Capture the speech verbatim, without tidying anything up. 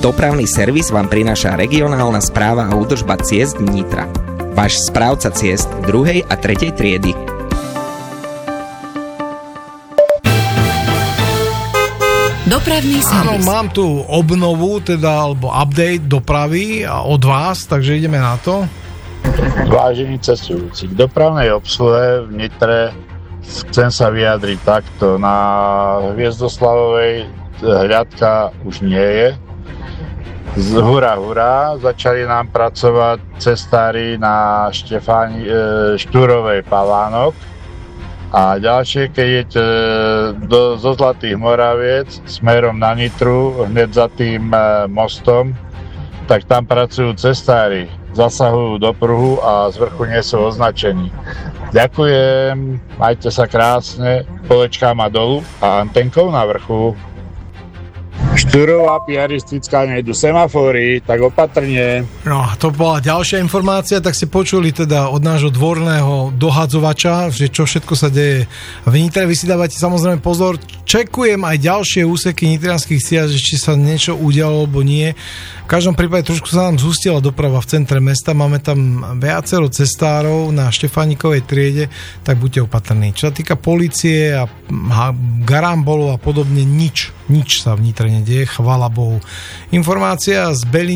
Dopravný servis vám prináša regionálna správa a údržba ciest Nitra. Váš správca ciest druhej a tretej triedy. Dopravný servis. Áno, mám tu obnovu, teda, alebo update dopravy od vás, takže ideme na to. Vážení cestujúci, k dopravnej obsluhe v Nitre chcem sa vyjadriť takto. Na Hviezdoslavovej hľadka už nie je. Hurá, hurá, začali nám pracovať cestári na Štefáni, Štúrovej Palánok a ďalšie, keď idete do, zo Zlatých Moraviec smerom na Nitru, hneď za tým mostom, tak tam pracujú cestári, zasahujú do pruhu a z vrchu nie sú označení. Ďakujem, majte sa krásne, polečka má dolu a antenkou na vrchu. Štúrová piaristická, nejdu semafory, tak opatrne. No, to bola ďalšia informácia, tak ste počuli teda od nášho dvorného dohadzovača, že čo všetko sa deje v Nitre. Vy si dávate samozrejme pozor, čekujem aj ďalšie úseky nitrianskych ciest, či sa niečo udialo, alebo nie. V každom prípade trošku sa nám zhustila doprava v centre mesta, máme tam viacero cestárov na Štefánikovej triede, tak buďte opatrní. Čo sa týka polície a garambolov a podobne, nič, nič sa v Nitre nedieje, chvála Bohu. Informácia z Belí